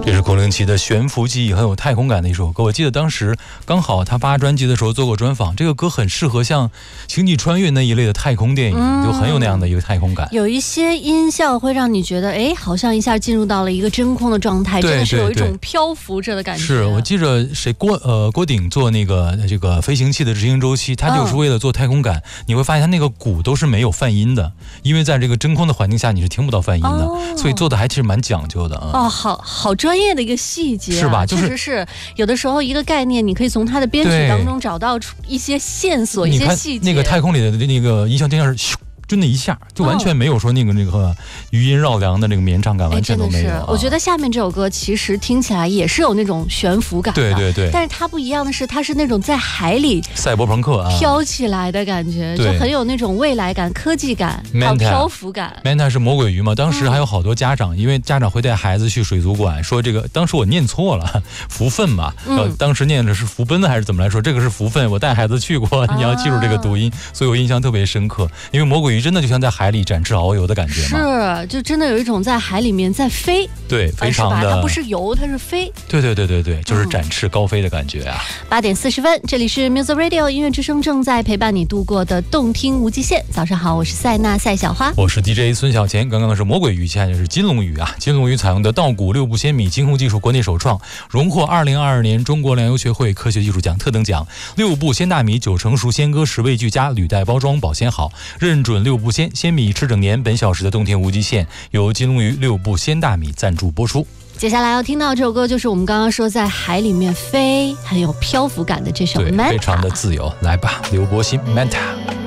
这是孔令奇的悬浮记忆，很有太空感的一首歌。我记得当时刚好他发专辑的时候做过专访，这个歌很适合像星际穿越那一类的太空电影，就很有那样的一个太空感。 有一些音效会让你觉得，哎，好像一下进入到了一个真空的状态，真的是有一种漂浮着的感觉。 是我记着谁郭顶做这个飞行器的执行周期，他就是为了做太空感。你会发现他那个鼓都是没有泛音的，因为在这个真空的环境下你是听不到泛音的，所以做的还是蛮讲究的啊。 好专业的一个细节， 是吧？ 确实是有的时候一个概念，你可以从它的编曲当中找到出一些线索、一些细节。 那个太空里的那个音效就像是咻。就那一下，就完全没有说那个余音绕梁的那个绵长感，完全都没有。 真的是，我觉得下面这首歌其实听起来也是有那种悬浮感的， 对。 但是它不一样的是，它是那种在海里赛博朋克啊飘起来的感觉，就很有那种未来感、科技感，还有漂浮感。 Manta 是魔鬼鱼嘛？当时还有好多家长，因为家长会带孩子去水族馆，说这个当时我念错了，福分嘛，当时念的是福奔还是怎么来说？这个是福分，我带孩子去过，你要记住这个读音，所以我印象特别深刻。因为魔鬼鱼真的就像在海里展翅遨游的感觉嘛，是，就真的有一种在海里面在飞， 对，非常的， 它不是游，它是飞， 对，就是展翅高飞的感觉啊。 8点40分，这里是 Music Radio 音乐之声，正在陪伴你度过的动听无极限。早上好，我是赛娜赛小花， 我是 DJ 孙小钱。刚刚的是魔鬼鱼，现在就是金龙鱼啊。金龙鱼采用的稻谷6步鲜米精烘技术，国内首创，荣获2022年中国粮油学会科学技术奖特等奖。6步鲜大米9成熟鲜割，10味俱佳，履带包装保鲜好，认准6步鲜米吃整年。本小时的动听无极限由金龙鱼6步鲜大米赞助播出。 接下来要听到这首歌就是我们刚刚说在海里面飞很有漂浮感的这首 Manta， 非常的自由。来吧，刘柏辛 Manta。